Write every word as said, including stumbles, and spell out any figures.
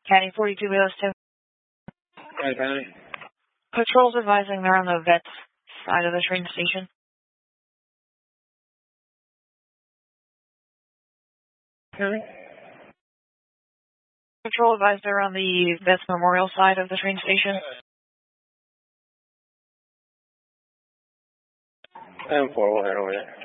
County forty-two Wheels two. County, County. Patrol's advising they're on the vets side of the train station. County. Patrol advised they're on the Vets Memorial side of the train station. ten four, we'll head over there.